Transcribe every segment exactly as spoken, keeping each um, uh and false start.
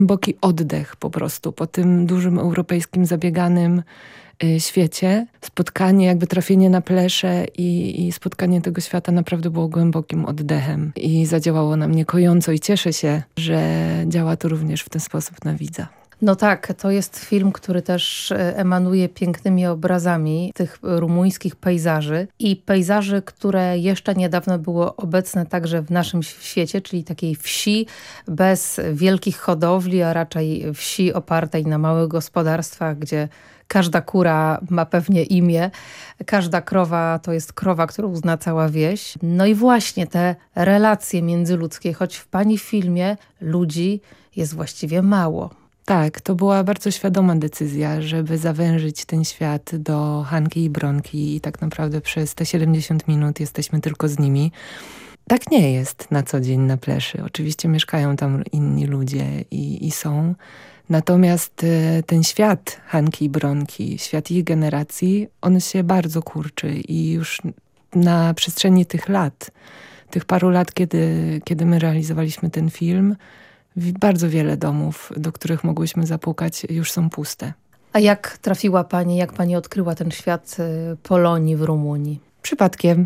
głęboki oddech po prostu po tym dużym europejskim zabieganym świecie. Spotkanie, jakby trafienie na pleszę i, i spotkanie tego świata naprawdę było głębokim oddechem i zadziałało na mnie kojąco i cieszę się, że działa to również w ten sposób na widza. No tak, to jest film, który też emanuje pięknymi obrazami tych rumuńskich pejzaży i pejzaży, które jeszcze niedawno było obecne także w naszym świecie, czyli takiej wsi bez wielkich hodowli, a raczej wsi opartej na małych gospodarstwach, gdzie każda kura ma pewnie imię, każda krowa to jest krowa, którą zna cała wieś. No i właśnie te relacje międzyludzkie, choć w pani filmie ludzi jest właściwie mało. Tak, to była bardzo świadoma decyzja, żeby zawężyć ten świat do Hanki i Bronki i tak naprawdę przez te siedemdziesiąt minut jesteśmy tylko z nimi. Tak nie jest na co dzień na pleszy. Oczywiście mieszkają tam inni ludzie i, i są. Natomiast ten świat Hanki i Bronki, świat ich generacji, on się bardzo kurczy i już na przestrzeni tych lat, tych paru lat, kiedy, kiedy my realizowaliśmy ten film, bardzo wiele domów, do których mogłyśmy zapukać, już są puste. A jak trafiła pani, jak pani odkryła ten świat Polonii w Rumunii? Przypadkiem.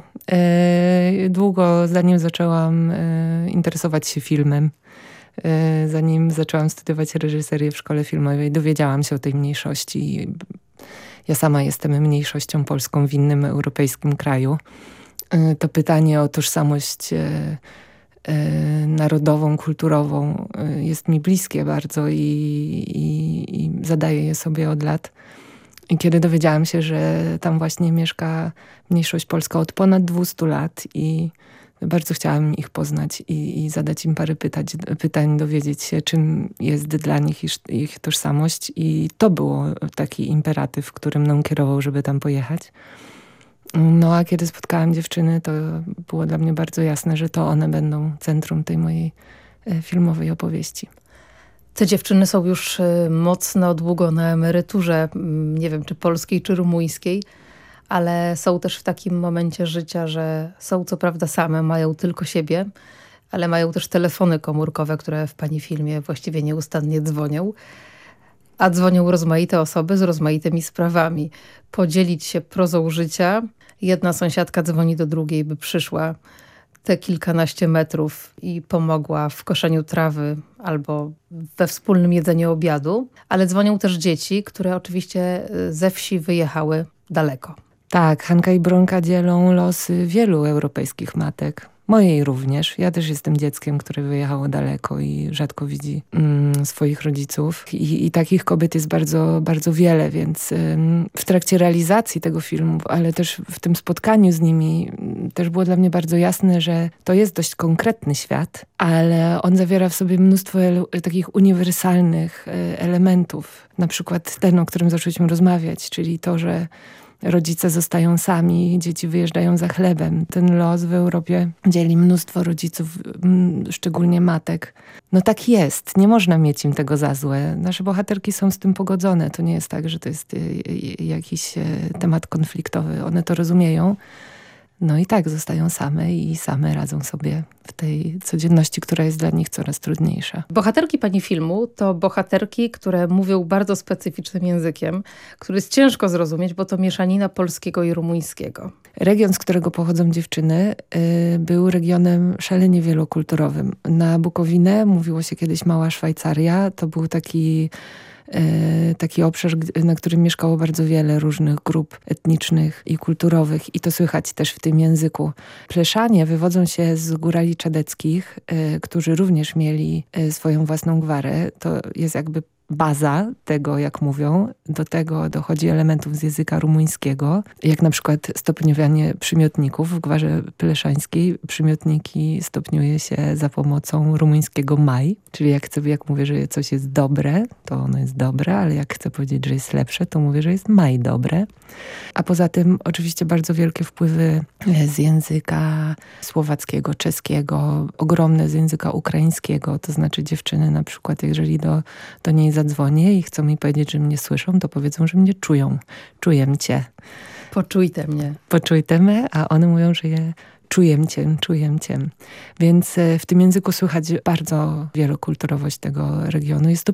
E, długo zanim zaczęłam e, interesować się filmem, e, zanim zaczęłam studiować reżyserię w szkole filmowej, dowiedziałam się o tej mniejszości. Ja sama jestem mniejszością polską w innym europejskim kraju. E, to pytanie o tożsamość e, narodową, kulturową jest mi bliskie bardzo i, i, i zadaję je sobie od lat. I kiedy dowiedziałam się, że tam właśnie mieszka mniejszość polska od ponad dwustu lat i bardzo chciałam ich poznać i, i zadać im parę pytań, pytań, dowiedzieć się, czym jest dla nich ich, ich tożsamość i to było taki imperatyw, którym mną kierował, żeby tam pojechać. No a kiedy spotkałam dziewczyny, to było dla mnie bardzo jasne, że to one będą centrum tej mojej filmowej opowieści. Te dziewczyny są już mocno długo na emeryturze, nie wiem czy polskiej, czy rumuńskiej, ale są też w takim momencie życia, że są co prawda same, mają tylko siebie, ale mają też telefony komórkowe, które w pani filmie właściwie nieustannie dzwonią. A dzwonią rozmaite osoby z rozmaitymi sprawami. Podzielić się prozą życia. Jedna sąsiadka dzwoni do drugiej, by przyszła te kilkanaście metrów i pomogła w koszeniu trawy albo we wspólnym jedzeniu obiadu. Ale dzwonią też dzieci, które oczywiście ze wsi wyjechały daleko. Tak, Hanka i Bronka dzielą losy wielu europejskich matek. Mojej również. Ja też jestem dzieckiem, które wyjechało daleko i rzadko widzi mm, swoich rodziców. I, I takich kobiet jest bardzo, bardzo wiele, więc ym, w trakcie realizacji tego filmu, ale też w tym spotkaniu z nimi ym, też było dla mnie bardzo jasne, że to jest dość konkretny świat, ale on zawiera w sobie mnóstwo ele- takich uniwersalnych y, elementów. Na przykład ten, o którym zaczęliśmy rozmawiać, czyli to, że rodzice zostają sami, dzieci wyjeżdżają za chlebem. Ten los w Europie dzieli mnóstwo rodziców, szczególnie matek. No tak jest, nie można mieć im tego za złe. Nasze bohaterki są z tym pogodzone. To nie jest tak, że to jest jakiś temat konfliktowy. One to rozumieją. No i tak zostają same i same radzą sobie w tej codzienności, która jest dla nich coraz trudniejsza. Bohaterki pani filmu to bohaterki, które mówią bardzo specyficznym językiem, który jest ciężko zrozumieć, bo to mieszanina polskiego i rumuńskiego. Region, z którego pochodzą dziewczyny, yy, był regionem szalenie wielokulturowym. Na Bukowinę mówiło się kiedyś Mała Szwajcaria. To był taki... taki obszar, na którym mieszkało bardzo wiele różnych grup etnicznych i kulturowych i to słychać też w tym języku. Pleszanie wywodzą się z górali czadeckich, którzy również mieli swoją własną gwarę. To jest jakby baza tego, jak mówią. Do tego dochodzi elementów z języka rumuńskiego, jak na przykład stopniowanie przymiotników. W gwarze pleszańskiej przymiotniki stopniuje się za pomocą rumuńskiego maj, czyli jak chcę, jak mówię, że coś jest dobre, to ono jest dobre, ale jak chcę powiedzieć, że jest lepsze, to mówię, że jest maj dobre. A poza tym oczywiście bardzo wielkie wpływy z języka słowackiego, czeskiego, ogromne z języka ukraińskiego, to znaczy dziewczyny na przykład, jeżeli do, do niej zadzwonię i chcą mi powiedzieć, że mnie słyszą, to powiedzą, że mnie czują. Czuję cię. Poczujte mnie. Poczujte mnie, a one mówią, że je czuję cię, czuję cię. Więc w tym języku słychać bardzo wielokulturowość tego regionu. Jest to